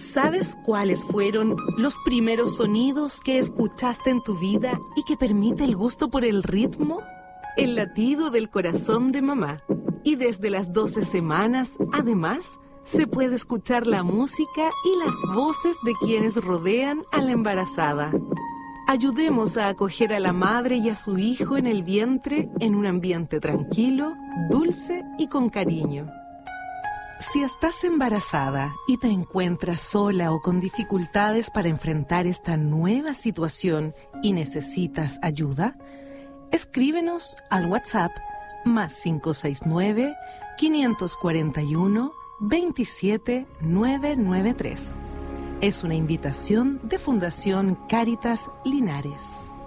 ¿Sabes cuáles fueron los primeros sonidos que escuchaste en tu vida y que permite el gusto por el ritmo? El latido del corazón de mamá. Y desde las 12 semanas, además, se puede escuchar la música y las voces de quienes rodean a la embarazada. Ayudemos a acoger a la madre y a su hijo en el vientre en un ambiente tranquilo, dulce y con cariño. Si estás embarazada y te encuentras sola o con dificultades para enfrentar esta nueva situación y necesitas ayuda, escríbenos al WhatsApp más 569-541-27993. Es una invitación de Fundación Cáritas Linares.